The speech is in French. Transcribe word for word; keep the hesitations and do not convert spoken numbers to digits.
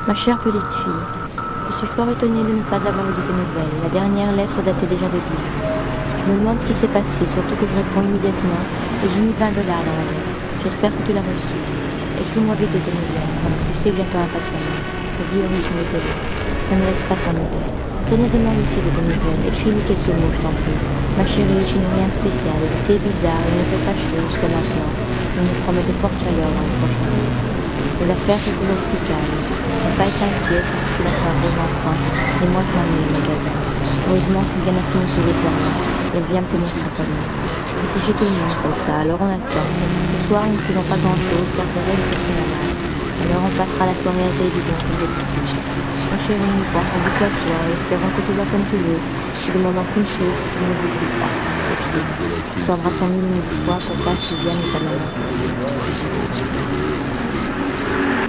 Ma chère petite fille, je suis fort étonnée de ne pas avoir eu de tes nouvelles. La dernière lettre datait déjà de Dijon. Je me demande ce qui s'est passé, surtout que je réponds immédiatement et j'ai mis vingt dollars dans la lettre. J'espère que tu l'as reçue. Écris-moi vite de tes nouvelles, parce que tu sais que j'attends impatiemment. Je vis au rythme de tes lettres. Ne me laisse pas sans nouvelles. Tenez demande aussi de tes nouvelles. Écris-lui quelques mots, je t'en prie. Ma chérie, chez nous rien de spécial. L'été est bizarre, il ne fait pas chaud jusqu'à maintenant. On nous promet de fortes chaleurs dans les prochains jours. Mais l'affaire c'est toujours aussi calme. Ne pas être inquiet, surtout que l'affaire aux enfants. Et moi je m'ennuie au magasin. Heureusement, c'est bien fini ses examens. Et elle vient me tenir compagnie. C'est chez tout le monde comme ça, alors on attend. Ce soir, nous ne faisons pas grand-chose car Thérèse est au cinéma. Alors on passera la soirée à la télévision comme d'habitude. Ma chérie, nous pensons beaucoup à toi et espérons que tout va comme tu veux. Je demandons qu'une chose, que tu ne nous oublies pas. Écris. Nous t'embrassons mille et mille fois, papa, Sylviane et ta maman.